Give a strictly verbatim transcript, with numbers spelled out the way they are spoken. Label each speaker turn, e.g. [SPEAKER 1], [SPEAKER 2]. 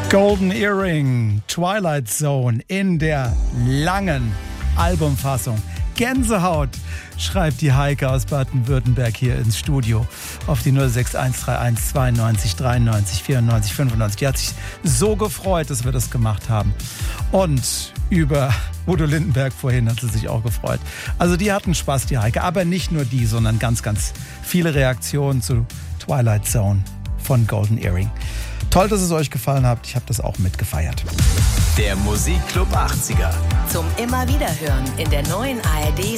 [SPEAKER 1] Golden Earring, Twilight Zone in der langen Albumfassung. Gänsehaut, schreibt die Heike aus Baden-Württemberg hier ins Studio auf die null sechs eins drei eins zweiundneunzig dreiundneunzig vierundneunzig fünfundneunzig. Die hat sich so gefreut, dass wir das gemacht haben. Und über Udo Lindenberg vorhin hat sie sich auch gefreut. Also die hatten Spaß, die Heike. Aber nicht nur die, sondern ganz, ganz viele Reaktionen zu Twilight Zone von Golden Earring. Toll, dass es euch gefallen hat. Ich habe das auch mitgefeiert.
[SPEAKER 2] Der Musikclub achtziger.
[SPEAKER 3] Zum immer wieder hören in der neuen A R D